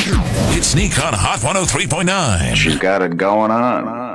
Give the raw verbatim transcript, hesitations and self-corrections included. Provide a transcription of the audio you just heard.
It's Sneak on Hot one oh three point nine. She's got it going on.